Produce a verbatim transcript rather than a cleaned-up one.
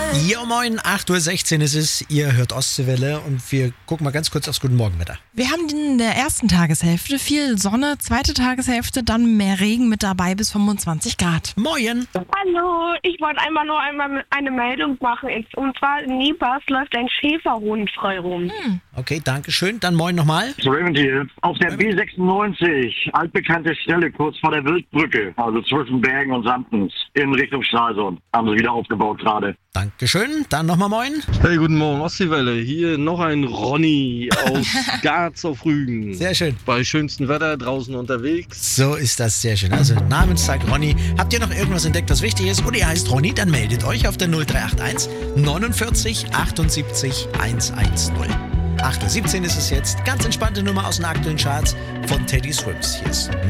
Ja, moin, acht Uhr sechzehn ist es, ihr hört Ostseewelle und wir gucken mal ganz kurz aufs Guten Morgenwetter. Wir haben in der ersten Tageshälfte viel Sonne, zweite Tageshälfte dann mehr Regen mit dabei bis fünfundzwanzig Grad. Moin! Hallo, ich wollte einmal nur einmal eine Meldung machen. Und zwar in Niebers läuft ein Schäferhund frei rum. Hm. Okay, danke schön. Dann moin nochmal. Raymond hier. Auf der B sechsundneunzig, altbekannte Stelle kurz vor der Wildbrücke, also zwischen Bergen und Samtens, in Richtung Stralsund. Haben sie wieder aufgebaut gerade. Dankeschön. Dann nochmal moin. Hey, guten Morgen, Ostseewelle. Hier noch ein Ronny aus Garz auf Rügen. Sehr schön. Bei schönstem Wetter draußen unterwegs. So ist das, sehr schön. Also Namenstag Ronny. Habt ihr noch irgendwas entdeckt, was wichtig ist? Oder ihr heißt Ronny, dann meldet euch auf der null drei acht eins neunundvierzig achtundsiebzig hundertzehn. acht Uhr siebzehn ist es jetzt. Ganz entspannte Nummer aus den aktuellen Charts von Teddy Swims. Hier ist